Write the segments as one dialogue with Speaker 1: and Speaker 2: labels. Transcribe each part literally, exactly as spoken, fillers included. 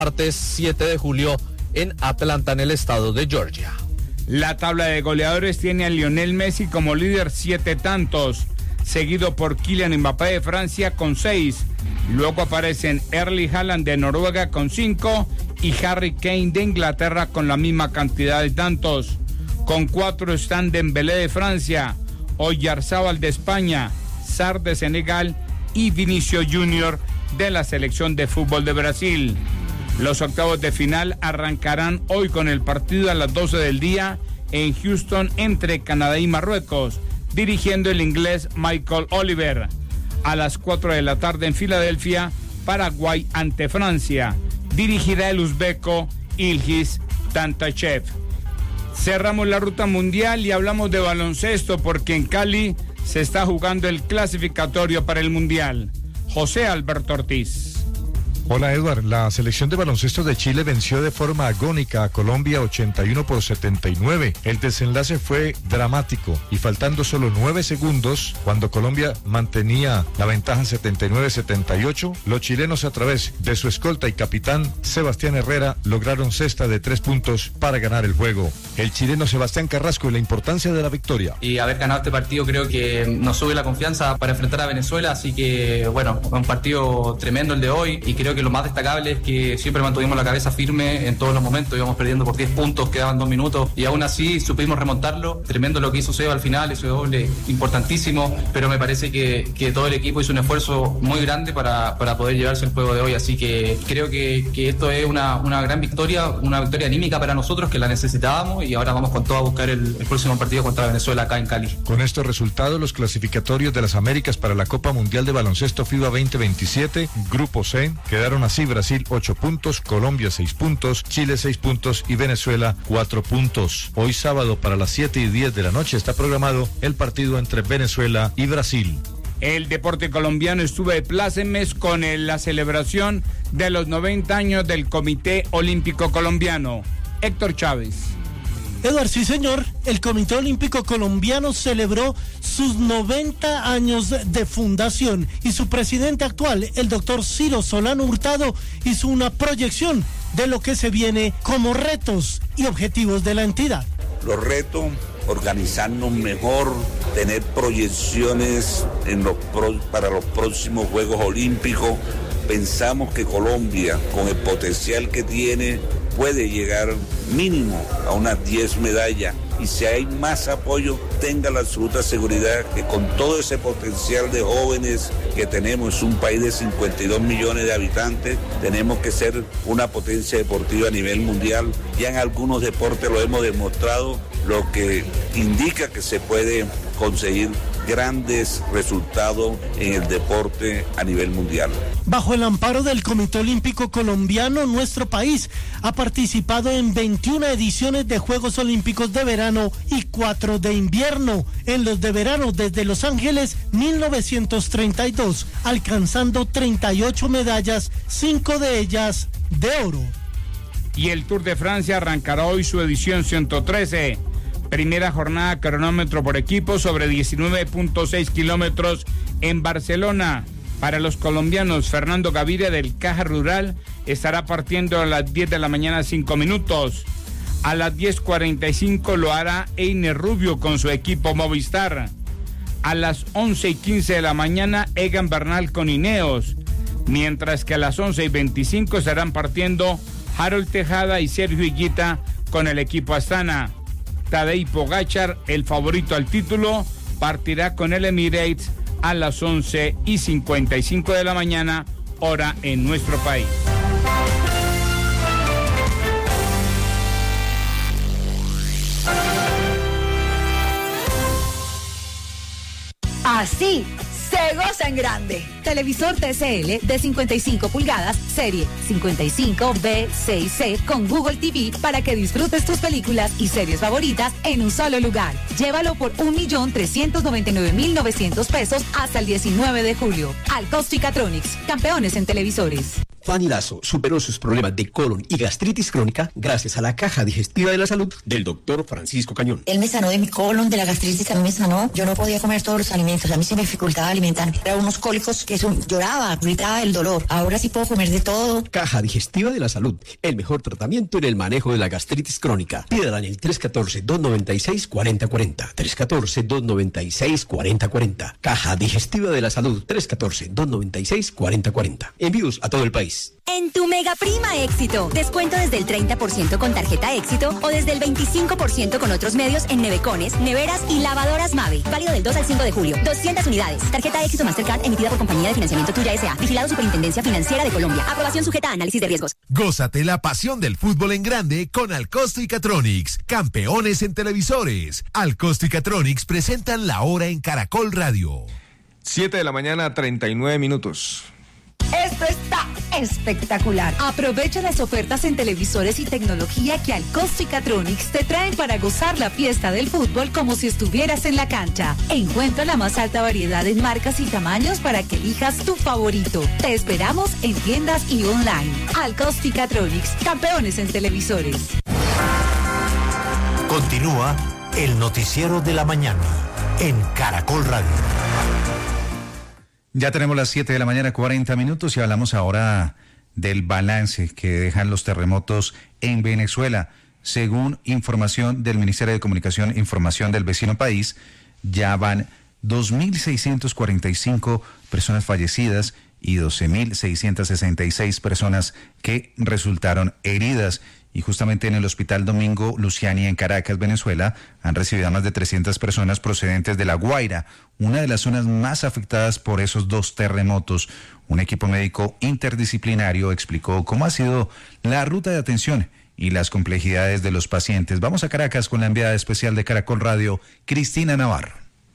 Speaker 1: martes siete de julio en Atlanta, en el estado de Georgia.
Speaker 2: La tabla de goleadores tiene a Lionel Messi como líder, siete tantos, seguido por Kylian Mbappé de Francia con seis. Luego aparecen Erling Haaland de Noruega con cinco y Harry Kane de Inglaterra con la misma cantidad de tantos. Con cuatro están Dembélé de Francia, Oyarzábal de España, Sarr de Senegal y Vinicius Junior de la selección de fútbol de Brasil. Los octavos de final arrancarán hoy con el partido a las doce del día en Houston entre Canadá y Marruecos, dirigiendo el inglés Michael Oliver. A las cuatro de la tarde en Filadelfia, Paraguay ante Francia, dirigirá el uzbeco Ilgiz Tantachev. Cerramos la ruta mundial y hablamos de baloncesto porque en Cali se está jugando el clasificatorio para el mundial. José Alberto Ortiz.
Speaker 3: Hola Edward, la selección de baloncesto de Chile venció de forma agónica a Colombia ochenta y uno por setenta y nueve. El desenlace fue dramático y faltando solo nueve segundos, cuando Colombia mantenía la ventaja en setenta y nueve a setenta y ocho, los chilenos a través de su escolta y capitán Sebastián Herrera lograron cesta de tres puntos para ganar el juego. El chileno Sebastián Carrasco y la importancia de la victoria.
Speaker 4: Y haber ganado este partido creo que nos sube la confianza para enfrentar a Venezuela, así que bueno, un partido tremendo el de hoy y creo que lo más destacable es que siempre mantuvimos la cabeza firme en todos los momentos, íbamos perdiendo por diez puntos, quedaban dos minutos y aún así supimos remontarlo. Tremendo lo que hizo Seba al final, ese doble importantísimo, pero me parece que, que todo el equipo hizo un esfuerzo muy grande para, para poder llevarse el juego de hoy, así que creo que, que esto es una, una gran victoria, una victoria anímica para nosotros que la necesitábamos y ahora vamos con todo a buscar el, el próximo partido contra Venezuela acá en Cali.
Speaker 3: Con estos resultados, los clasificatorios de las Américas para la Copa Mundial de Baloncesto FIBA veinte veintisiete, Grupo C, quedaron así: Brasil ocho puntos, Colombia seis puntos, Chile seis puntos y Venezuela cuatro puntos. Hoy sábado para las siete y diez de la noche está programado el partido entre Venezuela y Brasil.
Speaker 2: El deporte colombiano estuvo de plácemes con el, la celebración de los noventa años del Comité Olímpico Colombiano. Héctor Chávez.
Speaker 5: Eduardo, sí señor, el Comité Olímpico Colombiano celebró sus noventa años de fundación y su presidente actual, el doctor Ciro Solano Hurtado, hizo una proyección de lo que se viene como retos y objetivos de la entidad.
Speaker 6: Los retos, organizarnos mejor, tener proyecciones en los pro, para los próximos Juegos Olímpicos. Pensamos que Colombia, con el potencial que tiene, puede llegar mínimo a unas diez medallas y si hay más apoyo, tenga la absoluta seguridad que con todo ese potencial de jóvenes que tenemos, es un país de cincuenta y dos millones de habitantes, tenemos que ser una potencia deportiva a nivel mundial. Ya en algunos deportes lo hemos demostrado, lo que indica que se puede conseguir grandes resultados en el deporte a nivel mundial.
Speaker 5: Bajo el amparo del Comité Olímpico Colombiano, nuestro país ha participado en veintiuna ediciones de Juegos Olímpicos de verano y cuatro de invierno. En los de verano desde Los Ángeles mil novecientos treinta y dos, alcanzando treinta y ocho medallas, cinco de ellas de oro.
Speaker 2: Y el Tour de Francia arrancará hoy su edición ciento trece. Primera jornada cronómetro por equipo sobre diecinueve punto seis kilómetros en Barcelona. Para los colombianos, Fernando Gaviria del Caja Rural estará partiendo a las diez de la mañana, cinco minutos. A las diez cuarenta y cinco lo hará Einer Rubio con su equipo Movistar. A las once y quince de la mañana, Egan Bernal con Ineos. Mientras que a las once y veinticinco estarán partiendo Harold Tejada y Sergio Higuita con el equipo Astana. Tadej Pogačar, el favorito al título, partirá con el Emirates a las once y cincuenta y cinco de la mañana, hora en nuestro país.
Speaker 7: Así se goza en grande. Televisor T C L de cincuenta y cinco pulgadas, serie cincuenta y cinco B seis C con Google T V para que disfrutes tus películas y series favoritas en un solo lugar. Llévalo por un millón trescientos noventa y nueve mil novecientos pesos hasta el diecinueve de julio. Alcos Chicatronics, campeones en televisores.
Speaker 8: Fanny Lazo superó sus problemas de colon y gastritis crónica gracias a la Caja Digestiva de la Salud del doctor Francisco Cañón.
Speaker 9: Él me sanó de mi colon, de la gastritis, a mí me sanó. Yo no podía comer todos los alimentos, a mí se me dificultaba alimentarme. Era unos cólicos que eso, lloraba, gritaba el dolor. Ahora sí puedo comer de todo.
Speaker 8: Caja Digestiva de la Salud, el mejor tratamiento en el manejo de la gastritis crónica. Pídala en el tres uno cuatro, dos nueve seis, cuatro cero cuatro cero. tres uno cuatro, dos nueve seis, cuatro cero cuatro cero. Caja Digestiva de la Salud, tres uno cuatro, dos nueve seis, cuatro cero cuatro cero. Envíos a todo el país.
Speaker 7: En tu Mega Prima Éxito, descuento desde el treinta por ciento con tarjeta Éxito o desde el veinticinco por ciento con otros medios en nevecones, neveras y lavadoras Mave. Válido del dos al cinco de julio. doscientas unidades. Tarjeta Éxito Mastercard emitida por Compañía de Financiamiento Tuya S A. Vigilado Superintendencia Financiera de Colombia. Aprobación sujeta a análisis de riesgos.
Speaker 10: Gózate la pasión del fútbol en grande con Alcosto y Catronics. Campeones en televisores. Alcosto y Catronics presentan La Hora en Caracol Radio.
Speaker 11: siete de la mañana, treinta y nueve minutos.
Speaker 7: Esto está espectacular. Aprovecha las ofertas en televisores y tecnología que Alcosto y Catronics te traen para gozar la fiesta del fútbol como si estuvieras en la cancha. Encuentra la más alta variedad en marcas y tamaños para que elijas tu favorito. Te esperamos en tiendas y online. Alcosto y Catronics, campeones en televisores.
Speaker 12: Continúa el noticiero de la mañana en Caracol Radio.
Speaker 13: Ya tenemos las siete de la mañana, cuarenta minutos, y hablamos ahora del balance que dejan los terremotos en Venezuela. Según información del Ministerio de Comunicación e Información del vecino país, ya van dos mil seiscientas cuarenta y cinco personas fallecidas y doce mil seiscientas sesenta y seis personas que resultaron heridas. Y justamente en el Hospital Domingo Luciani en Caracas, Venezuela, han recibido a más de trescientas personas procedentes de La Guaira, una de las zonas más afectadas por esos dos terremotos. Un equipo médico interdisciplinario explicó cómo ha sido la ruta de atención y las complejidades de los pacientes. Vamos a Caracas con la enviada especial de Caracol Radio, Cristina Navarro.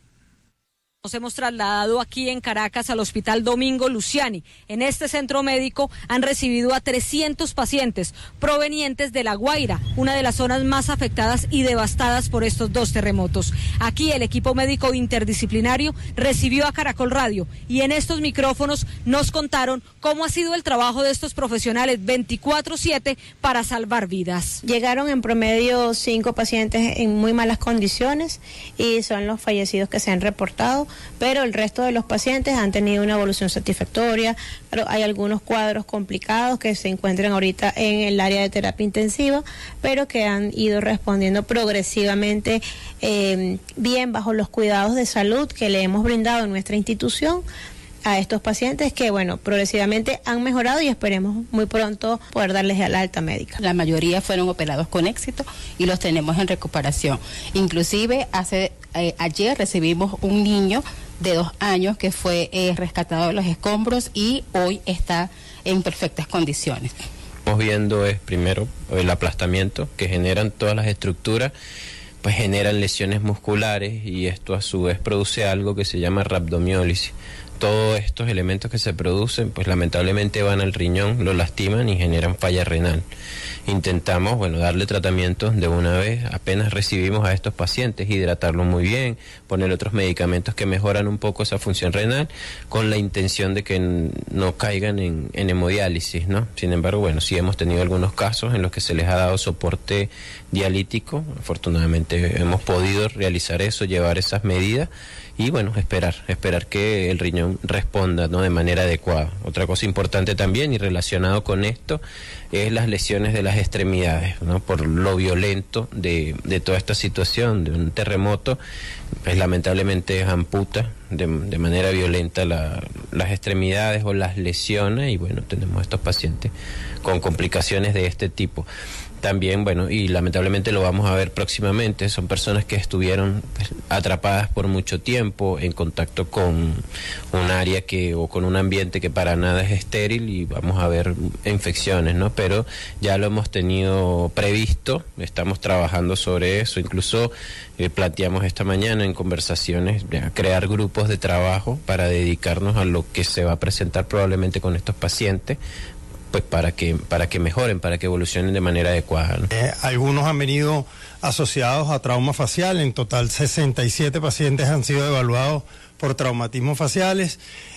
Speaker 14: Nos hemos trasladado aquí en Caracas al Hospital Domingo Luciani. En este centro médico han recibido a trescientos pacientes provenientes de La Guaira, una de las zonas más afectadas y devastadas por estos dos terremotos. Aquí el equipo médico interdisciplinario recibió a Caracol Radio y en estos micrófonos nos contaron cómo ha sido el trabajo de estos profesionales veinticuatro siete para salvar vidas.
Speaker 15: Llegaron en promedio cinco pacientes en muy malas condiciones y son los fallecidos que se han reportado, pero el resto de los pacientes han tenido una evolución satisfactoria. Pero hay algunos cuadros complicados que se encuentran ahorita en el área de terapia intensiva, pero que han ido respondiendo progresivamente eh, bien bajo los cuidados de salud que le hemos brindado en nuestra institución a estos pacientes que, bueno, progresivamente han mejorado y esperemos muy pronto poder darles la alta médica.
Speaker 16: La mayoría fueron operados con éxito y los tenemos en recuperación. Inclusive hace eh, ayer recibimos un niño de dos años que fue eh, rescatado de los escombros y hoy está en perfectas condiciones.
Speaker 17: Estamos viendo es primero el aplastamiento que generan todas las estructuras, pues generan lesiones musculares y esto a su vez produce algo que se llama rhabdomiólisis. Todos estos elementos que se producen, pues lamentablemente van al riñón, lo lastiman y generan falla renal. Intentamos, bueno, darle tratamiento de una vez, apenas recibimos a estos pacientes, hidratarlos muy bien, poner otros medicamentos que mejoran un poco esa función renal, con la intención de que no caigan en, en hemodiálisis, ¿no? Sin embargo, bueno, sí hemos tenido algunos casos en los que se les ha dado soporte dialítico. Afortunadamente hemos podido realizar eso, llevar esas medidas. Y bueno, esperar, esperar que el riñón responda, ¿no?, de manera adecuada. Otra cosa importante también y relacionado con esto es las lesiones de las extremidades, ¿no? Por lo violento de, de toda esta situación, de un terremoto, pues lamentablemente amputa de, de manera violenta la, las extremidades o las lesiones y bueno, tenemos estos pacientes con complicaciones de este tipo. También, bueno, y lamentablemente lo vamos a ver próximamente, son personas que estuvieron pues, atrapadas por mucho tiempo en contacto con un área que o con un ambiente que para nada es estéril y vamos a ver infecciones, ¿no? Pero ya lo hemos tenido previsto, estamos trabajando sobre eso, incluso eh, planteamos esta mañana en conversaciones ya, crear grupos de trabajo para dedicarnos a lo que se va a presentar probablemente con estos pacientes, pues para que para que mejoren, para que evolucionen de manera adecuada, ¿no?
Speaker 18: Eh, algunos han venido asociados a trauma facial, en total sesenta y siete pacientes han sido evaluados por traumatismos faciales.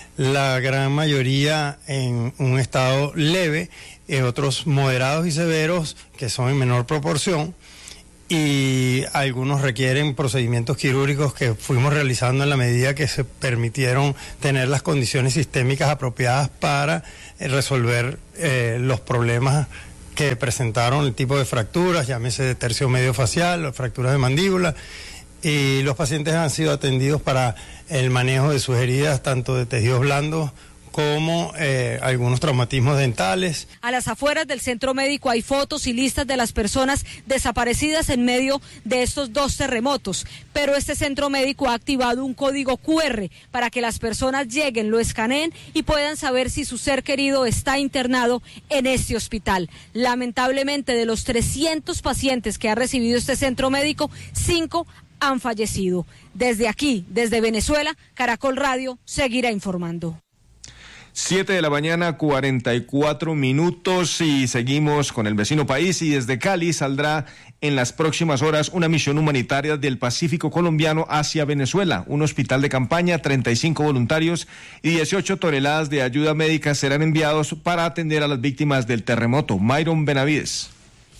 Speaker 18: la gran mayoría en un estado leve, eh, otros moderados y severos que son en menor proporción, y algunos requieren procedimientos quirúrgicos que fuimos realizando en la medida que se permitieron tener las condiciones sistémicas apropiadas para eh, resolver eh, los problemas que presentaron, el tipo de fracturas, llámese de tercio medio facial, o fracturas de mandíbula, y los pacientes han sido atendidos para el manejo de sus heridas, tanto de tejidos blandos como eh, algunos traumatismos dentales.
Speaker 14: A las afueras del centro médico hay fotos y listas de las personas desaparecidas en medio de estos dos terremotos, pero este centro médico ha activado un código cu erre para que las personas lleguen, lo escaneen y puedan saber si su ser querido está internado en este hospital. Lamentablemente, de los trescientos pacientes que ha recibido este centro médico, cinco han fallecido. Desde aquí, desde Venezuela, Caracol Radio seguirá informando.
Speaker 11: Siete de la mañana, cuarenta y cuatro minutos, y seguimos con el vecino país. Y desde Cali saldrá en las próximas horas una misión humanitaria del Pacífico colombiano hacia Venezuela. Un hospital de campaña, treinta y cinco voluntarios y dieciocho toneladas de ayuda médica serán enviados para atender a las víctimas del terremoto. Myron Benavides.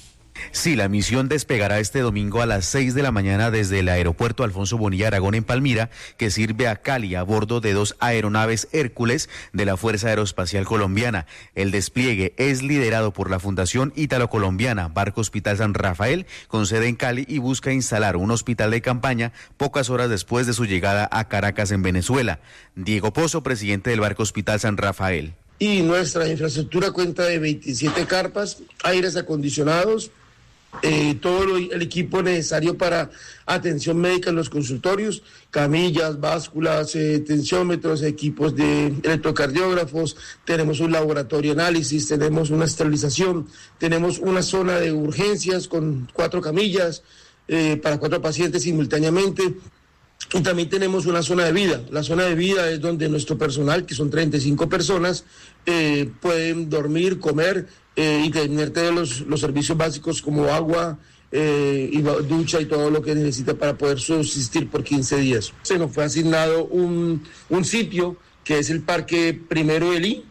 Speaker 19: Sí, la misión despegará este domingo a las seis de la mañana desde el aeropuerto Alfonso Bonilla Aragón en Palmira, que sirve a Cali a bordo de dos aeronaves Hércules de la Fuerza Aeroespacial Colombiana. El despliegue es liderado por la Fundación Ítalo-Colombiana Barco Hospital San Rafael, con sede en Cali, y busca instalar un hospital de campaña pocas horas después de su llegada a Caracas, en Venezuela. Diego Pozo, presidente del Barco Hospital San Rafael.
Speaker 20: Y nuestra infraestructura cuenta de veintisiete carpas, aires acondicionados, Eh, todo lo, el equipo necesario para atención médica en los consultorios, camillas, básculas, eh, tensiómetros, equipos de electrocardiógrafos, tenemos un laboratorio de análisis, tenemos una esterilización, tenemos una zona de urgencias con cuatro camillas eh, para cuatro pacientes simultáneamente. Y también tenemos una zona de vida. La zona de vida es donde nuestro personal, que son treinta y cinco personas, eh, pueden dormir, comer eh, y tener todos los, los servicios básicos como agua, eh, y ducha y todo lo que necesita para poder subsistir por quince días. Se nos fue asignado un, un sitio que es el Parque Primero Elí,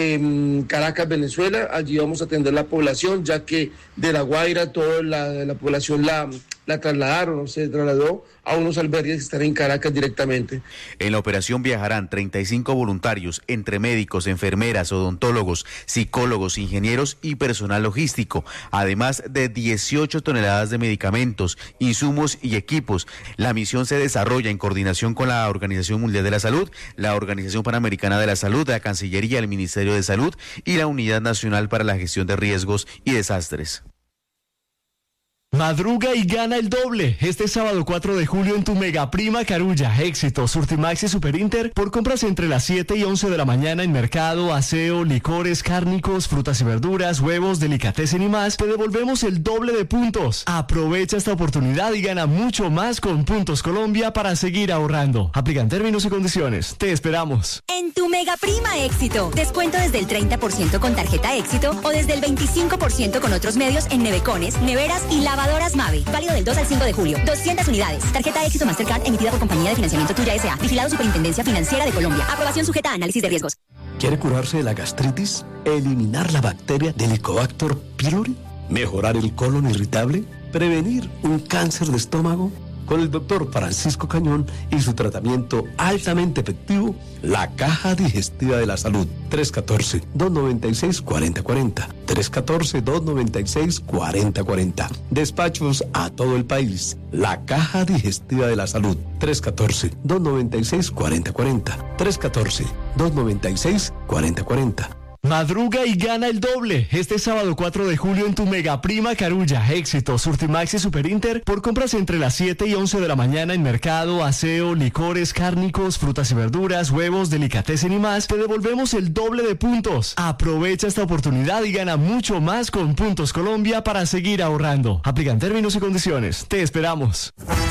Speaker 20: en Caracas, Venezuela. Allí vamos a atender la población, ya que de La Guaira toda la, la población la, la trasladaron, se trasladó a unos albergues que están en Caracas directamente.
Speaker 19: En la operación viajarán treinta y cinco voluntarios, entre médicos, enfermeras, odontólogos, psicólogos, ingenieros y personal logístico, además de dieciocho toneladas de medicamentos, insumos y equipos. La misión se desarrolla en coordinación con la Organización Mundial de la Salud, la Organización Panamericana de la Salud, la Cancillería, el Ministerio de Salud y la Unidad Nacional para la Gestión de Riesgos y Desastres.
Speaker 21: Madruga y gana el doble este sábado cuatro de julio en tu Mega Prima Carulla, Éxito, Surtimax y Superinter, por compras entre las siete y once de la mañana en mercado, aseo, licores, cárnicos, frutas y verduras, huevos, delicatessen y más. Te devolvemos el doble de puntos. Aprovecha esta oportunidad y gana mucho más con Puntos Colombia para seguir ahorrando. Aplican términos y condiciones. Te esperamos.
Speaker 7: En tu Mega Prima Éxito, descuento desde el treinta por ciento con tarjeta Éxito o desde el veinticinco por ciento con otros medios en nevecones, neveras y lavadoras Mave. Válido del dos al cinco de julio. doscientas unidades. Tarjeta Éxito Mastercard emitida por Compañía de Financiamiento Tuya S A. Vigilado Superintendencia Financiera de Colombia. Aprobación sujeta a análisis de riesgos.
Speaker 8: ¿Quiere curarse de la gastritis? ¿Eliminar la bacteria del Helicobacter pylori? ¿Mejorar el colon irritable? ¿Prevenir un cáncer de estómago? Con el doctor Francisco Cañón y su tratamiento altamente efectivo, la Caja Digestiva de la Salud. tres uno cuatro, dos nueve seis, cuatro cero cuatro cero. tres uno cuatro, dos nueve seis, cuatro cero cuatro cero. Despachos a todo el país. La Caja Digestiva de la Salud. tres uno cuatro, dos nueve seis, cuatro cero cuatro cero. tres uno cuatro, dos nueve seis, cuatro cero cuatro cero.
Speaker 21: Madruga y gana el doble este sábado cuatro de julio en tu Mega Prima Carulla, Éxito, Surtimax y Superinter, por compras entre las siete y once de la mañana en mercado, aseo, licores, cárnicos, frutas y verduras, huevos, delicatessen y más. Te devolvemos el doble de puntos. Aprovecha esta oportunidad y gana mucho más con Puntos Colombia para seguir ahorrando. Aplican términos y condiciones. Te esperamos.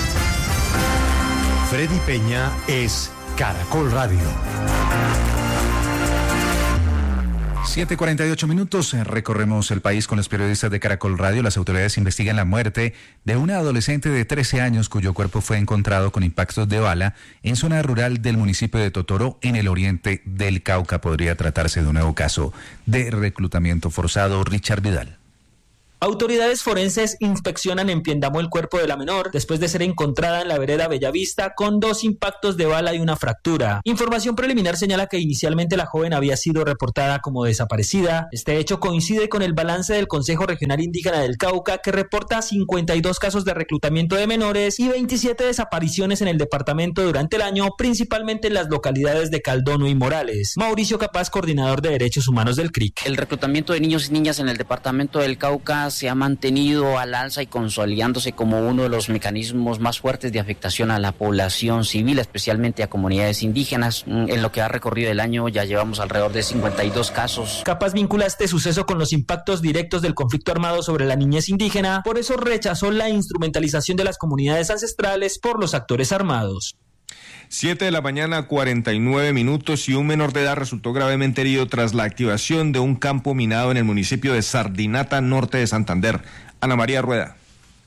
Speaker 12: Freddy Peña es Caracol Radio.
Speaker 13: siete cuarenta y ocho minutos, recorremos el país con los periodistas de Caracol Radio. Las autoridades investigan la muerte de una adolescente de trece años cuyo cuerpo fue encontrado con impactos de bala en zona rural del municipio de Totoro, en el oriente del Cauca. Podría tratarse de un nuevo caso de reclutamiento forzado. Richard Vidal.
Speaker 1: Autoridades forenses inspeccionan en Piendamo el cuerpo de la menor después de ser encontrada en la vereda Bellavista con dos impactos de bala y una fractura. Información preliminar señala que inicialmente la joven había sido reportada como desaparecida. Este hecho coincide con el balance del Consejo Regional Indígena del Cauca, que reporta cincuenta y dos casos de reclutamiento de menores y veintisiete desapariciones en el departamento durante el año, principalmente en las localidades de Caldono y Morales. Mauricio Capaz, coordinador de Derechos Humanos del C R I C.
Speaker 22: El reclutamiento de niños y niñas en el departamento del Cauca se ha mantenido al alza y consolidándose como uno de los mecanismos más fuertes de afectación a la población civil, especialmente a comunidades indígenas. En lo que ha recorrido el año ya llevamos alrededor de cincuenta y dos casos.
Speaker 1: Capaz vincula este suceso con los impactos directos del conflicto armado sobre la niñez indígena, por eso rechazó la instrumentalización de las comunidades ancestrales por los actores armados.
Speaker 11: Siete de la mañana, cuarenta y nueve minutos, y un menor de edad resultó gravemente herido tras la activación de un campo minado en el municipio de Sardinata, norte de Santander. Ana María Rueda.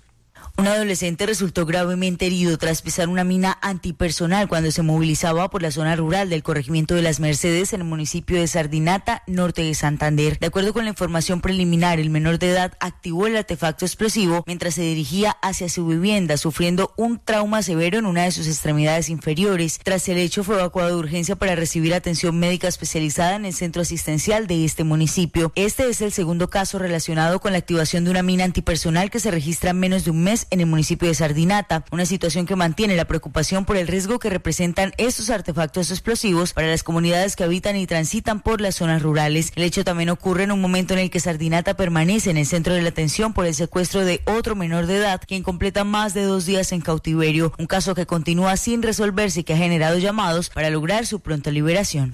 Speaker 23: Un adolescente resultó gravemente herido tras pisar una mina antipersonal cuando se movilizaba por la zona rural del corregimiento de Las Mercedes en el municipio de Sardinata, norte de Santander. De acuerdo con la información preliminar, el menor de edad activó el artefacto explosivo mientras se dirigía hacia su vivienda, sufriendo un trauma severo en una de sus extremidades inferiores. Tras el hecho, fue evacuado de urgencia para recibir atención médica especializada en el centro asistencial de este municipio. Este es el segundo caso relacionado con la activación de una mina antipersonal que se registra en menos de un mes en el municipio de Sardinata, una situación que mantiene la preocupación por el riesgo que representan estos artefactos explosivos para las comunidades que habitan y transitan por las zonas rurales. El hecho también ocurre en un momento en el que Sardinata permanece en el centro de la atención por el secuestro de otro menor de edad, quien completa más de dos días en cautiverio, un caso que continúa sin resolverse y que ha generado llamados para lograr su pronta liberación.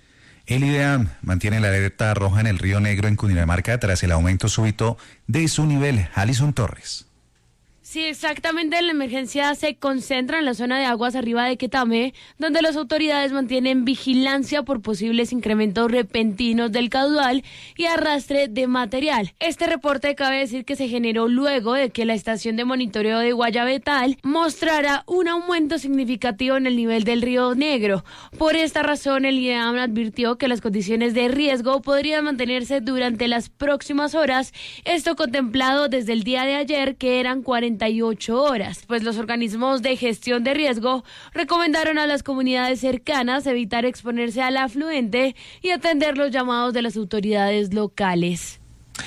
Speaker 13: El IDEAM mantiene la alerta roja en el Río Negro en Cundinamarca tras el aumento súbito de su nivel. Alison Torres.
Speaker 24: Sí, exactamente, la emergencia se concentra en la zona de aguas arriba de Quetamé, donde las autoridades mantienen vigilancia por posibles incrementos repentinos del caudal y arrastre de material. Este reporte cabe decir que se generó luego de que la estación de monitoreo de Guayabetal mostrara un aumento significativo en el nivel del Río Negro. Por esta razón, el IDEAM advirtió que las condiciones de riesgo podrían mantenerse durante las próximas horas, esto contemplado desde el día de ayer, que eran cuarenta y ocho horas, pues los organismos de gestión de riesgo recomendaron a las comunidades cercanas evitar exponerse al afluente y atender los llamados de las autoridades locales.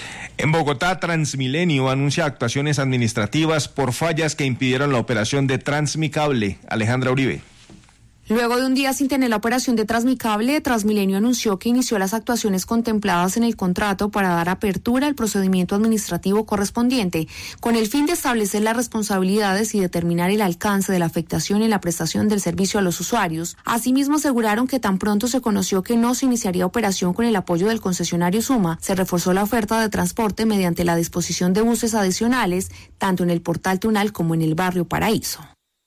Speaker 11: En Bogotá, Transmilenio anuncia actuaciones administrativas por fallas que impidieron la operación de Transmicable. Alejandra Uribe.
Speaker 25: Luego de un día sin tener la operación de Transmicable, Transmilenio anunció que inició las actuaciones contempladas en el contrato para dar apertura al procedimiento administrativo correspondiente, con el fin de establecer las responsabilidades y determinar el alcance de la afectación en la prestación del servicio a los usuarios. Asimismo, aseguraron que tan pronto se conoció que no se iniciaría operación con el apoyo del concesionario Suma, se reforzó la oferta de transporte mediante la disposición de buses adicionales, tanto en el Portal Tunal como en el barrio Paraíso.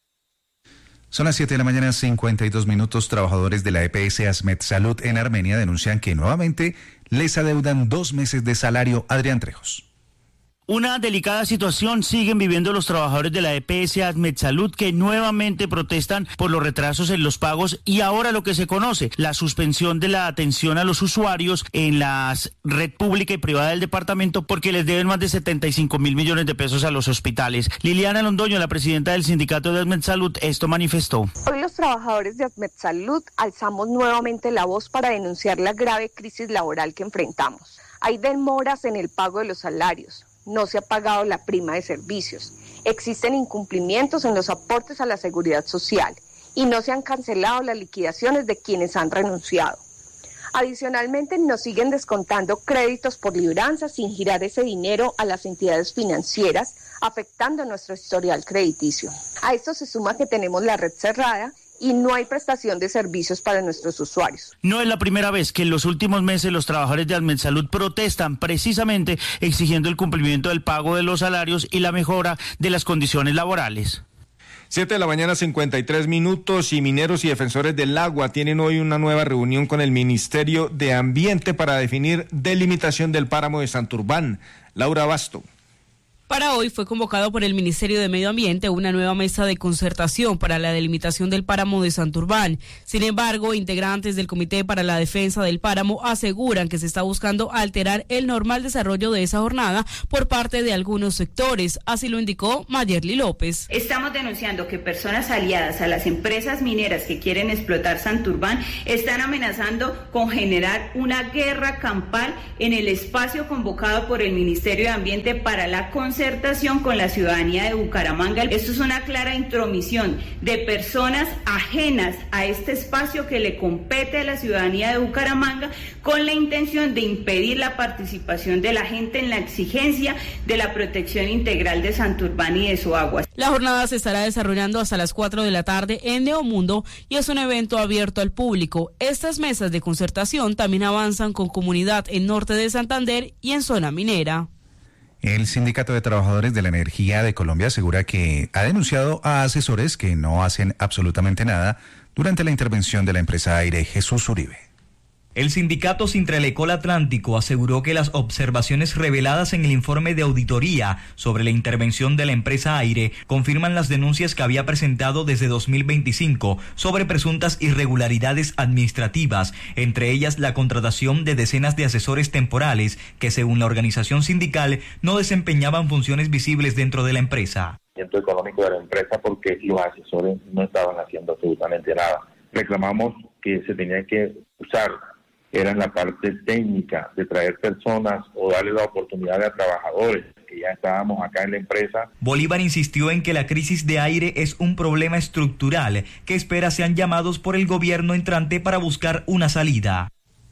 Speaker 13: Son las siete de la mañana, cincuenta y dos minutos. Trabajadores de la E P S Asmed Salud en Armenia denuncian que nuevamente les adeudan dos meses de salario. Adrián Trejos.
Speaker 26: Una delicada situación siguen viviendo los trabajadores de la E P S Asmed Salud, que nuevamente protestan por los retrasos en los pagos y ahora lo que se conoce, la suspensión de la atención a los usuarios en la red pública y privada del departamento, porque les deben más de setenta y cinco mil millones de pesos a los hospitales. Liliana Londoño, la presidenta del sindicato de Asmed Salud, esto manifestó.
Speaker 27: Hoy los trabajadores de Asmed Salud alzamos nuevamente la voz para denunciar la grave crisis laboral que enfrentamos. Hay demoras en el pago de los salarios. No se ha pagado la prima de servicios, existen incumplimientos en los aportes a la seguridad social y no se han cancelado las liquidaciones de quienes han renunciado. Adicionalmente, nos siguen descontando créditos por libranza sin girar ese dinero a las entidades financieras, afectando nuestro historial crediticio. A esto se suma que tenemos la red cerrada y no hay prestación de servicios para nuestros usuarios.
Speaker 26: No es la primera vez que en los últimos meses los trabajadores de Asmed Salud protestan precisamente exigiendo el cumplimiento del pago de los salarios y la mejora de las condiciones laborales.
Speaker 11: Siete de la mañana, cincuenta y tres minutos, y mineros y defensores del agua tienen hoy una nueva reunión con el Ministerio de Ambiente para definir delimitación del páramo de Santurbán. Laura Basto.
Speaker 2: Para hoy fue convocado por el Ministerio de Medio Ambiente una nueva mesa de concertación para la delimitación del páramo de Santurbán. Sin embargo, integrantes del Comité para la Defensa del Páramo aseguran que se está buscando alterar el normal desarrollo de esa jornada por parte de algunos sectores. Así lo indicó Mayerly López.
Speaker 3: Estamos denunciando que personas aliadas a las empresas mineras que quieren explotar Santurbán están amenazando con generar una guerra campal en el espacio convocado por el Ministerio de Ambiente para la conservación concertación con la ciudadanía de Bucaramanga. Esto es una clara intromisión de personas ajenas a este espacio que le compete a la ciudadanía de Bucaramanga con la intención de impedir la participación de la gente en la exigencia de la protección integral de Santurbán y de su agua.
Speaker 2: La jornada se estará desarrollando hasta las cuatro de la tarde en Neomundo y es un evento abierto al público. Estas mesas de concertación también avanzan con comunidad en norte de Santander y en zona minera.
Speaker 13: El Sindicato de Trabajadores de la Energía de Colombia asegura que ha denunciado a asesores que no hacen absolutamente nada durante la intervención de la empresa Aire. Jesús Uribe.
Speaker 4: El sindicato Sintralecol Atlántico aseguró que las observaciones reveladas en el informe de auditoría sobre la intervención de la empresa Aire confirman las denuncias que había presentado desde dos mil veinticinco sobre presuntas irregularidades administrativas, entre ellas la contratación de decenas de asesores temporales que, según la organización sindical, no desempeñaban funciones visibles dentro de la empresa.
Speaker 5: Económico de la empresa porque los asesores no estaban haciendo absolutamente nada. Reclamamos que se tenía que usar era en la parte técnica de traer personas o darle la oportunidad a trabajadores que ya estábamos acá en la empresa.
Speaker 4: Bolívar insistió en que la crisis de Aire es un problema estructural que espera sean llamados por el gobierno entrante para buscar una salida.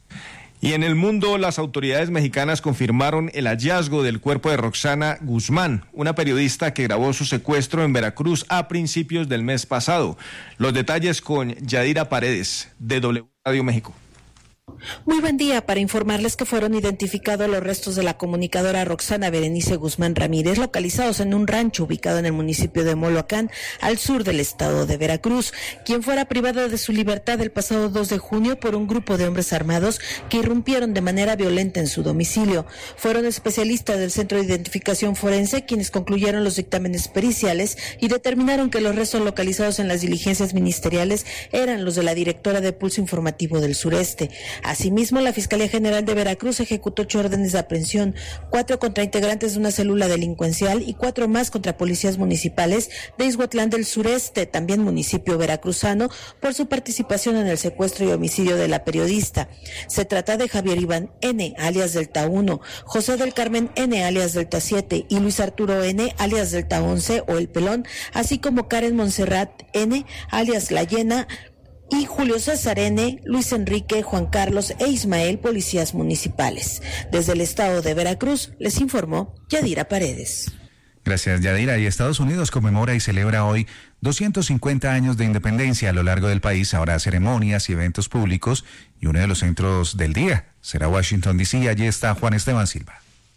Speaker 11: Y en el mundo, las autoridades mexicanas confirmaron el hallazgo del cuerpo de Roxana Guzmán, una periodista que grabó su secuestro en Veracruz a principios del mes pasado. Los detalles con Yadira Paredes, de W Radio México.
Speaker 6: Muy buen día para informarles que fueron identificados los restos de la comunicadora Roxana Berenice Guzmán Ramírez, localizados en un rancho ubicado en el municipio de Moloacán, al sur del estado de Veracruz, quien fuera privada de su libertad el pasado dos de junio por un grupo de hombres armados que irrumpieron de manera violenta en su domicilio. Fueron especialistas del Centro de Identificación Forense quienes concluyeron los dictámenes periciales y determinaron que los restos localizados en las diligencias ministeriales eran los de la directora de Pulso Informativo del Sureste. Asimismo, la Fiscalía General de Veracruz ejecutó ocho órdenes de aprehensión, cuatro contra integrantes de una célula delincuencial y cuatro más contra policías municipales de Ixhuatlán del Sureste, también municipio veracruzano, por su participación en el secuestro y homicidio de la periodista. Se trata de Javier Iván N., alias Delta uno, José del Carmen N., alias Delta siete, y Luis Arturo N., alias Delta once o El Pelón, así como Karen Montserrat N., alias La Llena, y Julio César N., Luis Enrique, Juan Carlos e Ismael, policías municipales. Desde el estado de Veracruz, les informó Yadira Paredes.
Speaker 13: Gracias, Yadira. Y Estados Unidos conmemora y celebra hoy doscientos cincuenta años de independencia a lo largo del país. Habrá ceremonias y eventos públicos y uno de los centros del día será Washington, D C. Allí está Juan Esteban Silva.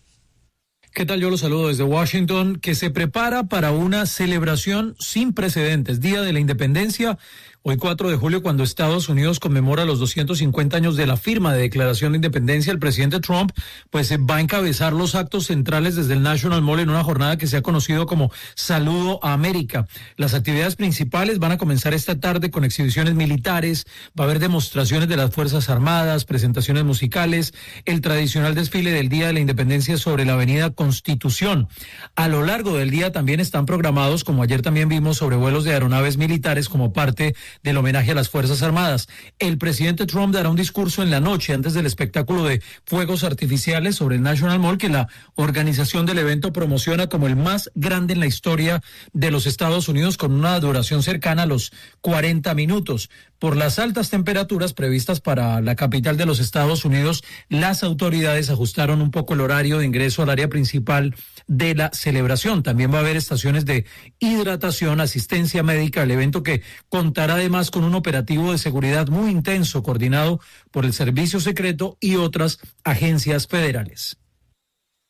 Speaker 9: ¿Qué tal? Yo los saludo desde Washington, que se prepara para una celebración sin precedentes, Día de la Independencia, hoy cuatro de julio, cuando Estados Unidos conmemora los doscientos cincuenta años de la firma de Declaración de Independencia. El presidente Trump pues va a encabezar los actos centrales desde el National Mall en una jornada que se ha conocido como Saludo a América. Las actividades principales van a comenzar esta tarde con exhibiciones militares, va a haber demostraciones de las Fuerzas Armadas, presentaciones musicales, el tradicional desfile del Día de la Independencia sobre la avenida Constitución. A lo largo del día también están programados, como ayer también vimos, sobrevuelos de aeronaves militares como parte del homenaje a las Fuerzas Armadas. El presidente Trump dará un discurso en la noche antes del espectáculo de fuegos artificiales sobre el National Mall, que la organización del evento promociona como el más grande en la historia de los Estados Unidos, con una duración cercana a los cuarenta minutos. Por las altas temperaturas previstas para la capital de los Estados Unidos, las autoridades ajustaron un poco el horario de ingreso al área principal de la celebración. También va a haber estaciones de hidratación, asistencia médica, el evento que contará además con un operativo de seguridad muy intenso coordinado por el Servicio Secreto y otras agencias federales.